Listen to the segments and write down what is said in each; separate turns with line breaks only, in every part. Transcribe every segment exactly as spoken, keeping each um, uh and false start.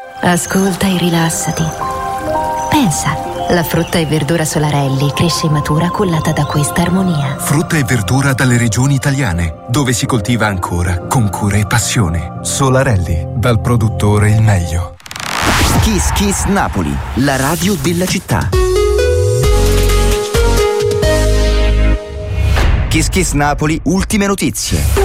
Ascolta e rilassati. Pensa, la frutta e verdura Solarelli cresce e matura cullata da questa armonia.
Frutta e verdura dalle regioni italiane, dove si coltiva ancora con cura e passione. Solarelli, dal produttore il meglio.
Kiss Kiss Napoli, la radio della città. Kiss Kiss Napoli, ultime notizie.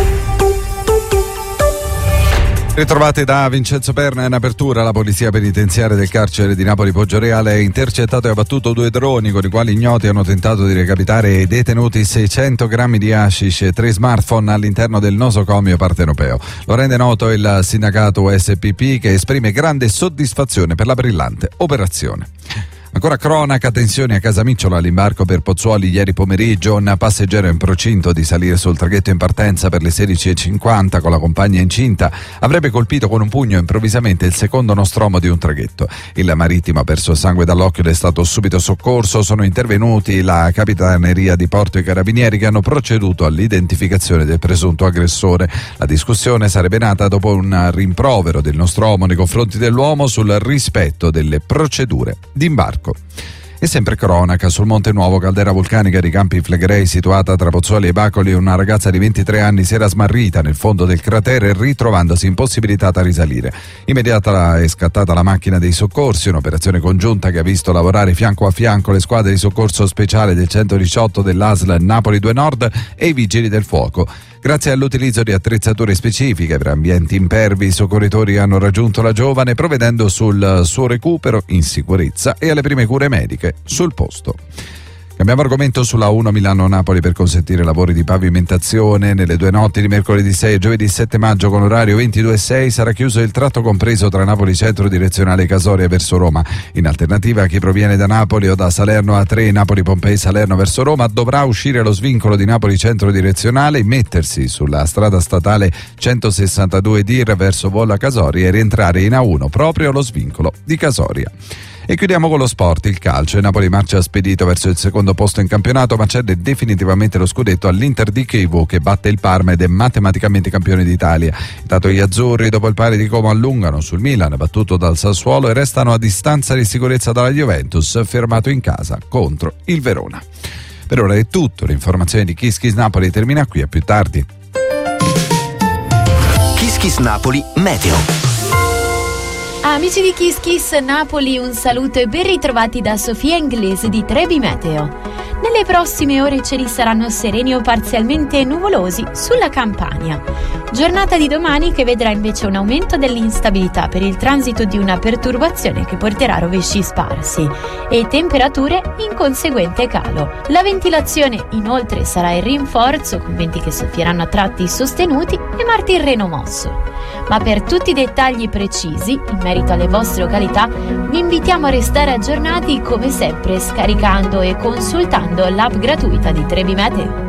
Ritrovate da Vincenzo Perna in apertura. La polizia penitenziaria del carcere di Napoli Poggioreale ha intercettato e abbattuto due droni con i quali ignoti hanno tentato di recapitare ai detenuti seicento grammi di hashish e tre smartphone all'interno del nosocomio partenopeo. Lo rende noto il sindacato U S P P, che esprime grande soddisfazione per la brillante operazione. Ancora cronaca, tensioni a Casamicciola, all'imbarco per Pozzuoli ieri pomeriggio, un passeggero in procinto di salire sul traghetto in partenza per le sedici e cinquanta con la compagna incinta avrebbe colpito con un pugno improvvisamente il secondo nostromo di un traghetto. Il marittimo ha perso sangue dall'occhio ed è stato subito soccorso. Sono intervenuti la Capitaneria di Porto e i Carabinieri, che hanno proceduto all'identificazione del presunto aggressore. La discussione sarebbe nata dopo un rimprovero del nostromo nei confronti dell'uomo sul rispetto delle procedure d'imbarco. E sempre cronaca, sul Monte Nuovo, caldera vulcanica di Campi Flegrei situata tra Pozzuoli e Bacoli, una ragazza di ventitré anni si era smarrita nel fondo del cratere, ritrovandosi impossibilitata a risalire. Immediata è scattata la macchina dei soccorsi, un'operazione congiunta che ha visto lavorare fianco a fianco le squadre di soccorso speciale del centodiciotto dell'A S L Napoli due Nord e i vigili del fuoco. Grazie all'utilizzo di attrezzature specifiche per ambienti impervi, i soccorritori hanno raggiunto la giovane provvedendo sul suo recupero in sicurezza e alle prime cure mediche sul posto. Cambiamo argomento sulla uno Milano-Napoli per consentire lavori di pavimentazione. Nelle due notti di mercoledì sei e giovedì sette maggio con orario ventidue e sei sarà chiuso il tratto compreso tra Napoli Centro direzionale Casoria verso Roma. In alternativa, chi proviene da Napoli o da Salerno A tre, Napoli Pompei Salerno verso Roma dovrà uscire lo svincolo di Napoli Centro direzionale, mettersi sulla strada statale centosessantadue D I R verso Volla Casoria e rientrare in A uno proprio allo svincolo di Casoria. E chiudiamo con lo sport, il calcio. Il Napoli marcia spedito verso il secondo posto in campionato, ma cede definitivamente lo scudetto all'Inter di Chievo, che batte il Parma ed è matematicamente campione d'Italia. Intanto gli azzurri, dopo il pari di Como, allungano sul Milan battuto dal Sassuolo e restano a distanza di sicurezza dalla Juventus, fermato in casa contro il Verona. Per ora è tutto, l'informazione di Kiss Kiss Napoli termina qui, a più tardi.
Kiss Kiss Napoli Meteo.
Amici di Kiss Kiss Napoli, un saluto e ben ritrovati da Sofia Inglese di Trebi Meteo. Nelle prossime ore i cieli saranno sereni o parzialmente nuvolosi sulla Campania. Giornata di domani che vedrà invece un aumento dell'instabilità per il transito di una perturbazione che porterà rovesci sparsi e temperature in conseguente calo. La ventilazione inoltre sarà in rinforzo, con venti che soffieranno a tratti sostenuti e mar Tirreno mosso. Ma per tutti i dettagli precisi in merito alle vostre località vi invitiamo a restare aggiornati come sempre scaricando e consultando l'app gratuita di Trebi Meteo.